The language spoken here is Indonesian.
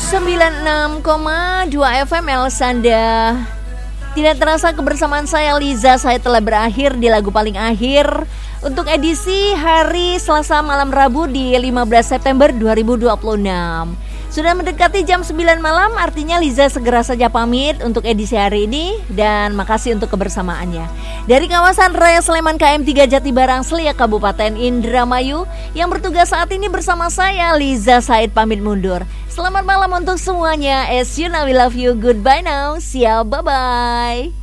96,2 FM El Sanda. Tidak terasa kebersamaan saya Liza, saya telah berakhir di lagu paling akhir untuk edisi hari Selasa malam Rabu di 15 September 2026. Sudah mendekati jam 9 malam, artinya Liza segera saja pamit untuk edisi hari ini. Dan makasih untuk kebersamaannya. Dari kawasan Raya Sleman KM3 Jatibarang Seliak Kabupaten Indramayu, yang bertugas saat ini bersama saya Liza Said pamit mundur. Selamat malam untuk semuanya. As you know we love you. Goodbye now. See ya, bye-bye.